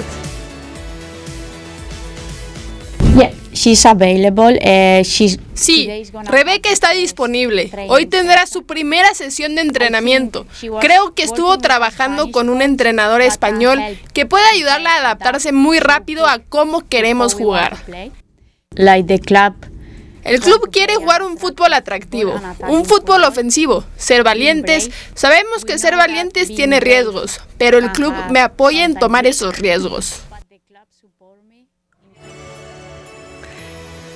Yeah, she's available. Uh, she's Sí, Rebeca está disponible. Hoy tendrá su primera sesión de entrenamiento. Creo que estuvo trabajando con un entrenador español que puede ayudarla a adaptarse muy rápido a cómo queremos jugar. Like the club. El club quiere jugar un fútbol atractivo, un fútbol ofensivo, ser valientes. Sabemos que ser valientes tiene riesgos, pero el club me apoya en tomar esos riesgos.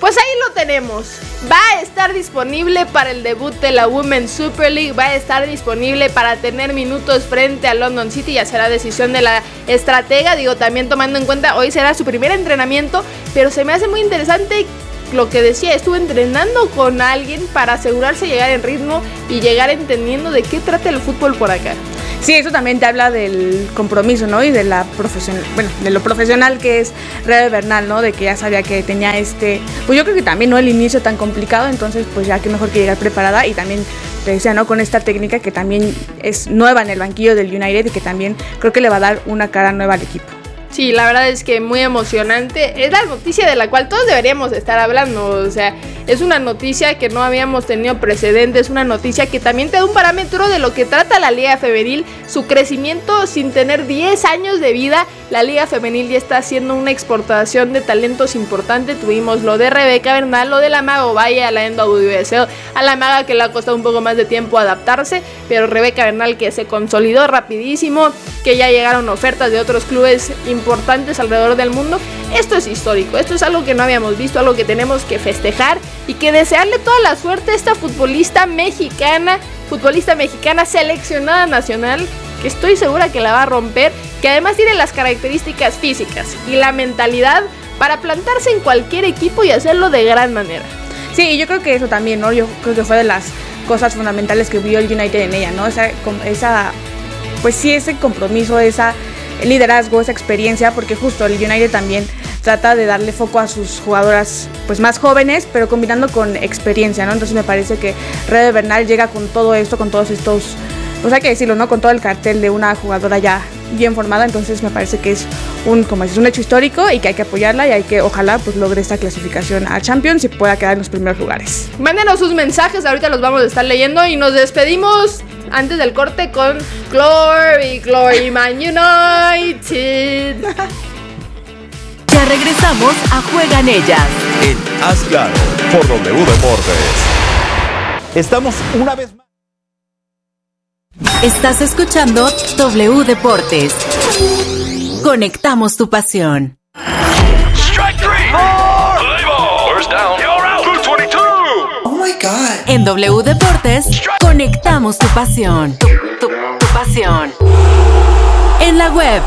Pues ahí lo tenemos. Va a estar disponible para el debut de la Women's Super League. Va a estar disponible para tener minutos frente a London City. Ya será decisión de la estratega. Digo, también tomando en cuenta, hoy será su primer entrenamiento. Pero se me hace muy interesante lo que decía. Estuvo entrenando con alguien para asegurarse de llegar en ritmo y llegar entendiendo de qué trata el fútbol por acá. Sí, eso también te habla del compromiso, ¿no? Y de la profesional, bueno, de lo profesional que es Rebe Bernal, ¿no? De que ya sabía que tenía este, pues yo creo que también, ¿no? El inicio tan complicado, entonces pues ya que mejor que llegar preparada y también te decía, ¿no? Con esta técnica que también es nueva en el banquillo del United y que también creo que le va a dar una cara nueva al equipo. Sí, la verdad es que muy emocionante. Es la noticia de la cual todos deberíamos estar hablando. O sea, es una noticia que no habíamos tenido precedentes. Una noticia que también te da un parámetro de lo que trata la Liga Femenil. Su crecimiento sin tener diez años de vida. La Liga Femenil ya está haciendo una exportación de talentos importante. Tuvimos lo de Rebeca Bernal, lo de la Maga Ovalle a la N W S L. A la Maga que le ha costado un poco más de tiempo adaptarse. Pero Rebeca Bernal que se consolidó rapidísimo. Que ya llegaron ofertas de otros clubes importantes. importantes alrededor del mundo. Esto es histórico, esto es algo que no habíamos visto, algo que tenemos que festejar y que desearle toda la suerte a esta futbolista mexicana, futbolista mexicana seleccionada nacional, que estoy segura que la va a romper, que además tiene las características físicas y la mentalidad para plantarse en cualquier equipo y hacerlo de gran manera. Sí, yo creo que eso también, ¿no? Yo creo que fue de las cosas fundamentales que vio el United en ella, ¿no? Esa, esa pues sí, ese compromiso, esa liderazgo, esa experiencia, porque justo el United también trata de darle foco a sus jugadoras pues más jóvenes, pero combinando con experiencia, ¿no? Entonces me parece que Rebe Bernal llega con todo esto, con todos estos, pues hay que decirlo, ¿no? Con todo el cartel de una jugadora ya bien formada, entonces me parece que es un, como es un hecho histórico y que hay que apoyarla y hay que, ojalá, pues logre esta clasificación a Champions y pueda quedar en los primeros lugares. Mándenos sus mensajes, ahorita los vamos a estar leyendo y nos despedimos antes del corte con Glory, Glory Man United. Ya regresamos a Juegan Ellas. En Haz Claro, por W Deportes. Estamos una vez más. Estás escuchando W Deportes. Conectamos tu pasión. Strike three. Play ball. First down. You're out. Blue twenty-two. Oh my God. En W Deportes, conectamos tu pasión. Tu, tu, tu pasión. En la web.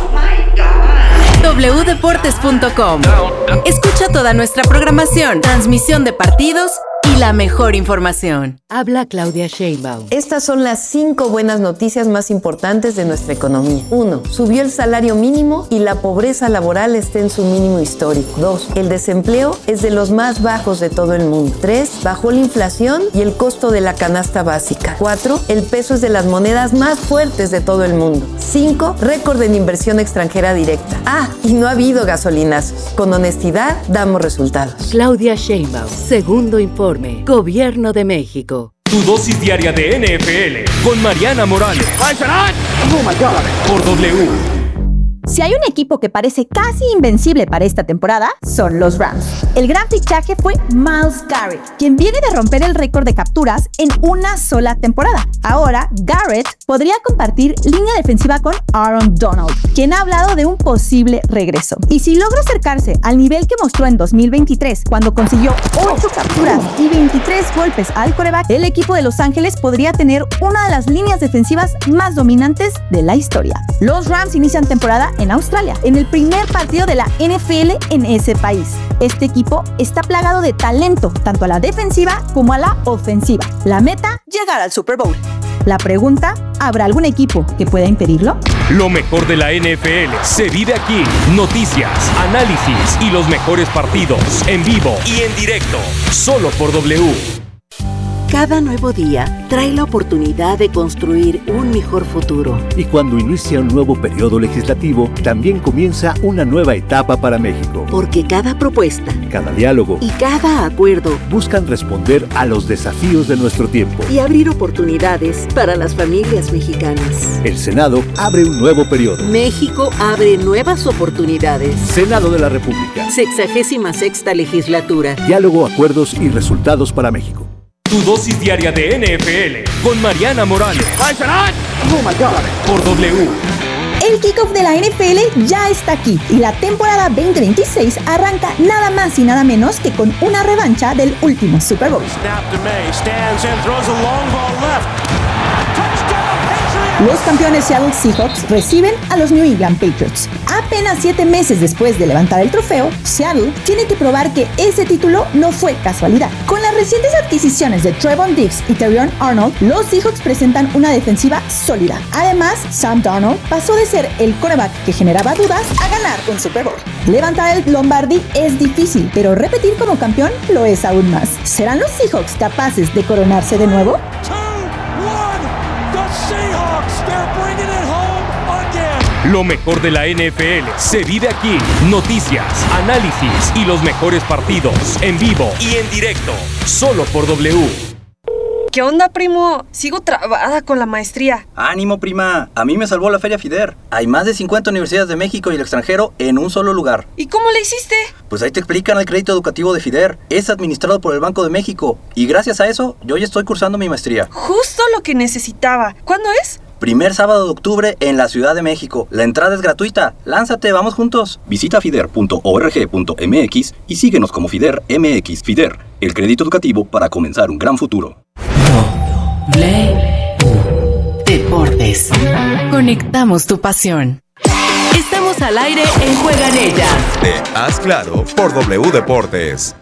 doble u deportes punto com. Escucha toda nuestra programación, transmisión de partidos y la mejor información. Habla Claudia Sheinbaum. Estas son las cinco buenas noticias más importantes de nuestra economía. Uno, subió el salario mínimo y la pobreza laboral está en su mínimo histórico. Dos, el desempleo es de los más bajos de todo el mundo. Tres, bajó la inflación y el costo de la canasta básica. Cuatro, el peso es de las monedas más fuertes de todo el mundo. Cinco, récord en inversión extranjera directa. Ah, y no ha habido gasolinazos. Con honestidad, damos resultados. Claudia Sheinbaum, segundo informe. Gobierno de México. Tu dosis diaria de N F L con Mariana Morales. Oh my God. Por W. Si hay un equipo que parece casi invencible para esta temporada, son los Rams. El gran fichaje fue Myles Garrett, quien viene de romper el récord de capturas en una sola temporada. Ahora, Garrett podría compartir línea defensiva con Aaron Donald, quien ha hablado de un posible regreso. Y si logra acercarse al nivel que mostró en dos mil veintitrés, cuando consiguió ocho capturas y veintitrés golpes al quarterback, el equipo de Los Ángeles podría tener una de las líneas defensivas más dominantes de la historia. Los Rams inician temporada en Australia, en el primer partido de la N F L en ese país. Este equipo está plagado de talento, tanto a la defensiva como a la ofensiva. La meta, llegar al Super Bowl. La pregunta, ¿habrá algún equipo que pueda impedirlo? Lo mejor de la N F L se vive aquí. Noticias, análisis y los mejores partidos en vivo y en directo, solo por W. Cada nuevo día trae la oportunidad de construir un mejor futuro. Y cuando inicia un nuevo periodo legislativo, también comienza una nueva etapa para México. Porque cada propuesta, cada diálogo y cada acuerdo buscan responder a los desafíos de nuestro tiempo y abrir oportunidades para las familias mexicanas. El Senado abre un nuevo periodo. México abre nuevas oportunidades. Senado de la República. Sexagésima sexta legislatura. Diálogo, acuerdos y resultados para México. Tu dosis diaria de N F L con Mariana Morales. Oh my God. Por W. El kickoff de la N F L ya está aquí y la temporada veinte veintiséis arranca nada más y nada menos que con una revancha del último Super Bowl. Los campeones Seattle Seahawks reciben a los New England Patriots. Apenas siete meses después de levantar el trofeo, Seattle tiene que probar que ese título no fue casualidad. Con las recientes adquisiciones de Trevon Diggs y Terrion Arnold, los Seahawks presentan una defensiva sólida. Además, Sam Darnold pasó de ser el quarterback que generaba dudas a ganar un Super Bowl. Levantar el Lombardi es difícil, pero repetir como campeón lo es aún más. ¿Serán los Seahawks capaces de coronarse de nuevo? Lo mejor de la N F L se vive aquí. Noticias, análisis y los mejores partidos en vivo y en directo. Solo por W. ¿Qué onda, primo? Sigo trabada con la maestría. Ánimo, prima. A mí me salvó la Feria FIDER. Hay más de cincuenta universidades de México y el extranjero en un solo lugar. ¿Y cómo le hiciste? Pues ahí te explican. El crédito educativo de FIDER es administrado por el Banco de México. Y gracias a eso, yo ya estoy cursando mi maestría. Justo lo que necesitaba. ¿Cuándo es? Primer sábado de octubre en la Ciudad de México. La entrada es gratuita. Lánzate, vamos juntos. Visita fider punto org punto m x y síguenos como FIDER M X. FIDER, el crédito educativo para comenzar un gran futuro. Deportes. Conectamos tu pasión. Estamos al aire en Juega en Ella. De Haz Claro por W Deportes.